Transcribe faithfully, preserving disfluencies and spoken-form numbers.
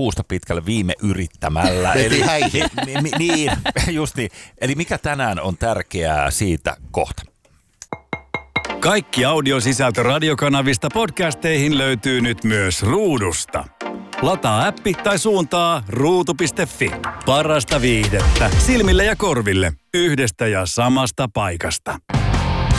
puusta pitkälle viime yrittämällä. Eli häihin. Ni, ni, niin, justi. Eli mikä tänään on tärkeää siitä kohta? Kaikki audiosisältö radiokanavista podcasteihin löytyy nyt myös Ruudusta. Lataa appi tai suuntaa ruutu piste fi. Parasta viihdettä silmille ja korville yhdestä ja samasta paikasta.